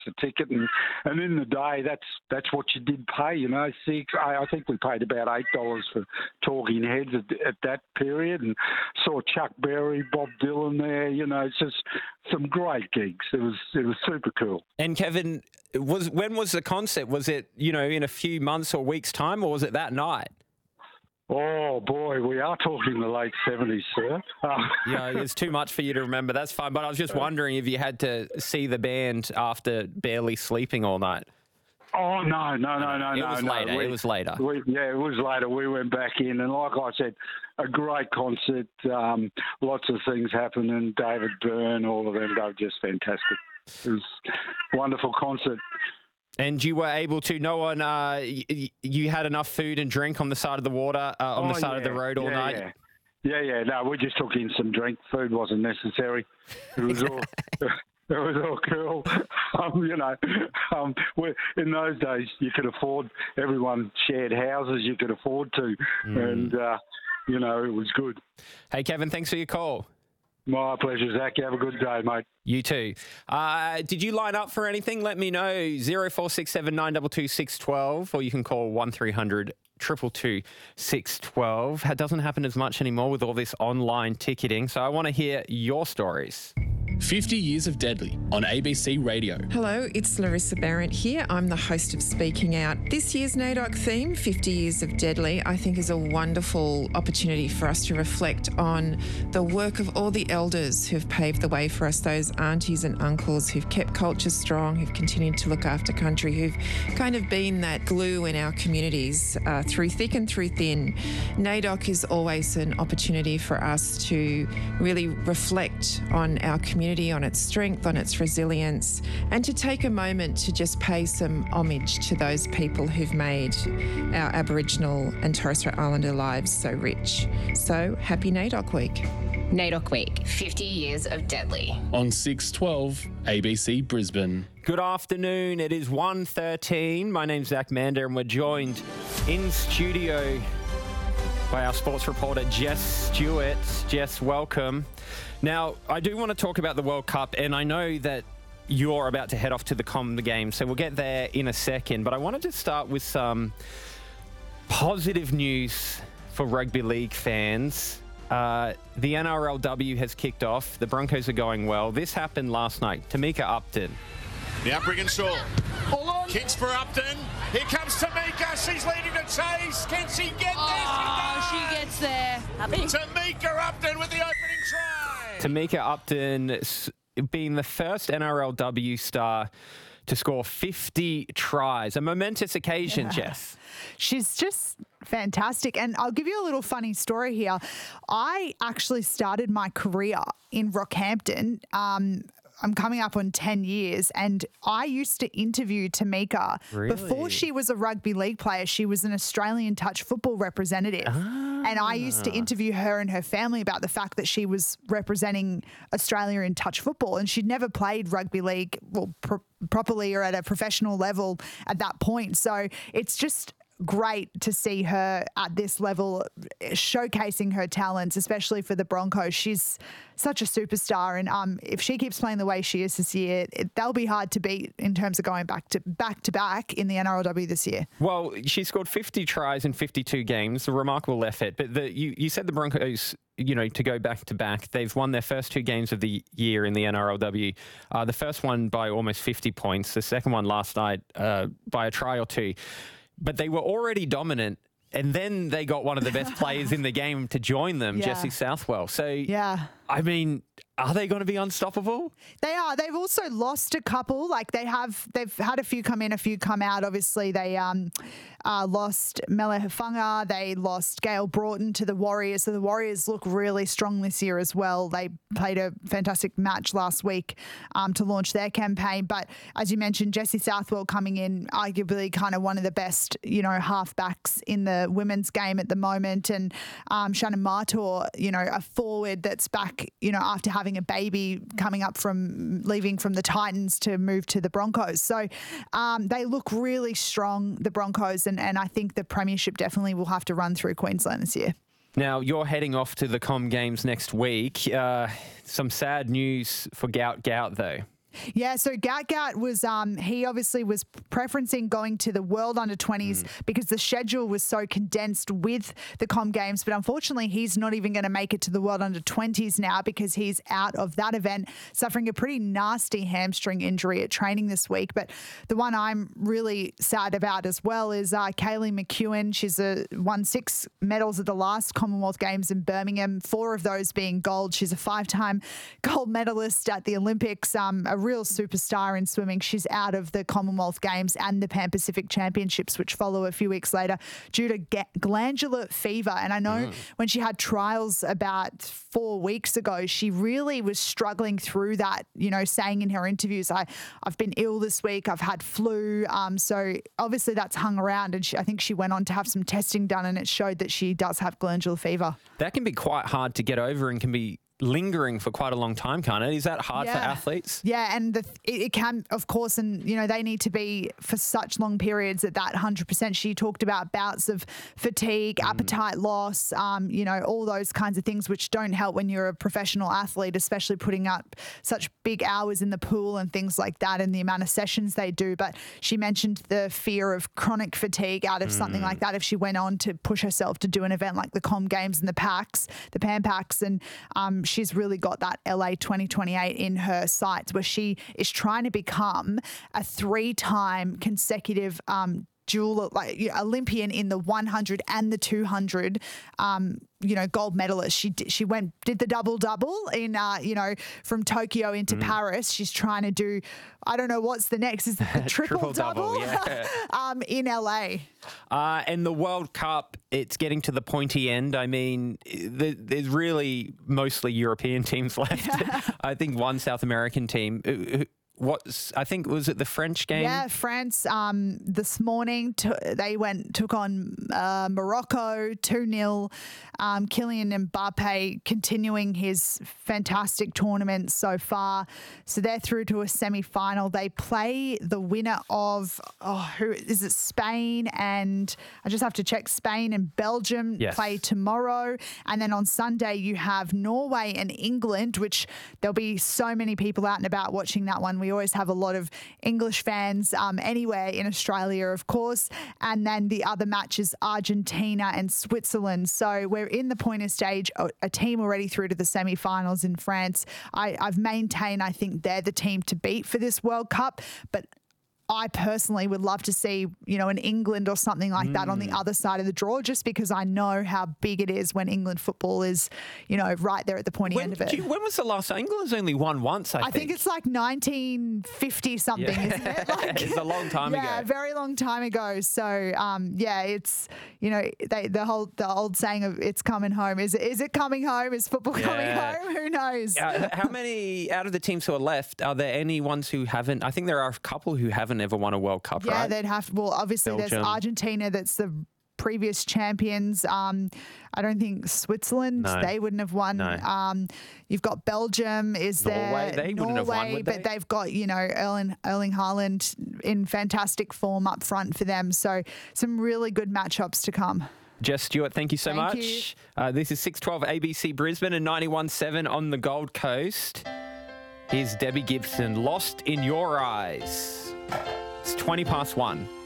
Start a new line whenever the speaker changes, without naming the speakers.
a ticket, and in the day, that's what you did pay. I think we paid about $8 for Talking Heads at that period, and saw Chuck Berry, Bob Dylan there. It's just some great gigs. It was super cool.
And Kevin, when was the concert? Was it in a few months or weeks' time, or was it that night?
Oh, boy, we are talking the late 70s, sir.
Yeah, it's too much for you to remember. That's fine. But I was just wondering if you had to see the band after barely sleeping all night.
Oh, no.
It was later. It was later.
It was later. We went back in, and like I said, a great concert. Lots of things happening. David Byrne, all of them, they were just fantastic. It was a wonderful concert.
And you were able to, you had enough food and drink on the side of the water, on the side of the road all night?
Yeah. No, we just took in some drink. Food wasn't necessary. It was all... It was all cool. In those days, you could afford, everyone shared houses you could afford to. And, it was good.
Hey, Kevin, thanks for your call.
My pleasure, Zach. You have a good day, mate.
You too. Did you line up for anything? Let me know. 0467 922 612, or you can call 1300 222 612. It doesn't happen as much anymore with all this online ticketing, so I want to hear your stories.
50 Years of Deadly on ABC Radio.
Hello, it's Larissa Barrett here. I'm the host of Speaking Out. This year's NAIDOC theme, 50 Years of Deadly, I think is a wonderful opportunity for us to reflect on the work of all the elders who've paved the way for us, those aunties and uncles who've kept culture strong, who've continued to look after country, who've kind of been that glue in our communities through thick and through thin. NAIDOC is always an opportunity for us to really reflect on our community, on its strength, on its resilience, and to take a moment to just pay some homage to those people who've made our Aboriginal and Torres Strait Islander lives so rich. So, happy NAIDOC Week.
NAIDOC Week, 50 Years of Deadly.
On 612 ABC Brisbane.
Good afternoon. It is 1:13. My name's Zach Mander, and we're joined in studio by our sports reporter, Jess Stewart. Jess, welcome. Now, I do want to talk about the World Cup, and I know that you're about to head off to the Com game, so we'll get there in a second. But I wanted to start with some positive news for rugby league fans. The NRLW has kicked off. The Broncos are going well. This happened last night. Tamika Upton.
Now Brigginshaw. Kicks for Upton. Here comes Tamika. She's leading the chase. Can she get there?
She gets there.
Tamika Upton with the opening try.
Tamika Upton being the first NRLW star to score 50 tries. A momentous occasion, Jess.
She's just fantastic. And I'll give you a little funny story here. I actually started my career in Rockhampton. I'm coming up on 10 years, and I used to interview Tamika.
Really?
Before she was a rugby league player. She was an Australian touch football representative. And I used to interview her and her family about the fact that she was representing Australia in touch football, and she'd never played rugby league properly or at a professional level at that point. So it's just great to see her at this level showcasing her talents, especially for the Broncos. She's such a superstar, and if she keeps playing the way she is this year, they'll be hard to beat in terms of going back to back in the NRLW this year.
Well, she scored 50 tries in 52 games, a remarkable effort. But you said the Broncos, to go back to back, they've won their first two games of the year in the NRLW. The first one by almost 50 points, the second one last night by a try or two. But they were already dominant, and then they got one of the best players in the game to join them, Jesse Southwell. So, I mean, are they going to be unstoppable?
They are. They've also lost a couple. They've had a few come in, a few come out. Obviously, they lost Mele Hufanga. They lost Gail Broughton to the Warriors. So the Warriors look really strong this year as well. They played a fantastic match last week to launch their campaign. But as you mentioned, Jesse Southwell coming in, arguably kind of one of the best, halfbacks in the women's game at the moment. And Shannon Martor, a forward that's back, after having a baby coming up from leaving from the Titans to move to the Broncos. So they look really strong, the Broncos, and I think the premiership definitely will have to run through Queensland this year.
Now, you're heading off to the Com Games next week. Some sad news for Gout though.
Yeah, so Gat was he obviously was preferencing going to the World Under-20s because the schedule was so condensed with the Com Games, but unfortunately he's not even going to make it to the World Under-20s now because he's out of that event, suffering a pretty nasty hamstring injury at training this week. But the one I'm really sad about as well is Kaylee McEwen. She's won 6 medals at the last Commonwealth Games in Birmingham, 4 of those being gold. She's a 5-time gold medalist at the Olympics, a real superstar in swimming. She's out of the Commonwealth Games and the Pan Pacific Championships, which follow a few weeks later, due to glandular fever. And I know when she had trials about 4 weeks ago, she really was struggling through that, saying in her interviews, I've been ill this week, I've had flu. So obviously that's hung around, and I think she went on to have some testing done, and it showed that she does have glandular fever.
That can be quite hard to get over and can be lingering for quite a long time, can't it? Is that hard for athletes?
Yeah, and it can, of course, and they need to be for such long periods at that 100%. She talked about bouts of fatigue, appetite loss, all those kinds of things which don't help when you're a professional athlete, especially putting up such big hours in the pool and things like that, and the amount of sessions they do. But she mentioned the fear of chronic fatigue out of something like that if she went on to push herself to do an event like the Com Games and the Pan Pacs, and she's really got that LA 2028 in her sights, where she is trying to become a 3-time consecutive Olympian in the 100 and the 200, gold medalist. She did the double in, from Tokyo into Paris. She's trying to do, I don't know what's the next, is the triple double in LA.
And the World Cup, it's getting to the pointy end. I mean, there's really mostly European teams left. I think one South American team. I think, was it the French game?
Yeah, France this morning, they took on Morocco 2-0. Kylian Mbappe continuing his fantastic tournament so far. So they're through to a semi-final. They play the winner of, who is it, Spain, and I just have to check, Spain and Belgium play tomorrow. And then on Sunday you have Norway and England, which there'll be so many people out and about watching that one. We always have a lot of English fans anywhere in Australia, of course. And then the other match is Argentina and Switzerland. So we're in the pointer stage, a team already through to the semi-finals in France. I've maintained I think they're the team to beat for this World Cup, but I personally would love to see, an England or something like that on the other side of the draw, just because I know how big it is when England football is, right there at the pointy end of it.
When was the last time? England's only won once, I think.
I think it's like 1950 something, isn't it?
It's a long time ago.
Yeah, a very long time ago. So, it's, the old saying of it's coming home. Is it coming home? Is football coming home? Who knows?
How many out of the teams who are left, are there any ones who haven't? I think there are a couple who haven't ever won a World Cup, right?
Yeah, they'd have to. Well, obviously
Belgium.
There's Argentina, that's the previous champions. I don't think Switzerland, they wouldn't have won.
No.
You've got Belgium,
Norway, they wouldn't have won, would they?
But they've got, Erling Haaland in fantastic form up front for them. So some really good matchups to come.
Jess Stewart, thank you so
Thank
much. This is 612 ABC Brisbane and 91.7 on the Gold Coast. Here's Debbie Gibson, Lost in Your Eyes. It's 1:20.